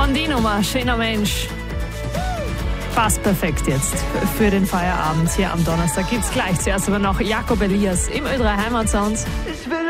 Die Nummer, schöner Mensch. Passt perfekt jetzt für den Feierabend hier am Donnerstag. Gibt's gleich zuerst aber noch Jakob Elias im Ö3 Heimatsound.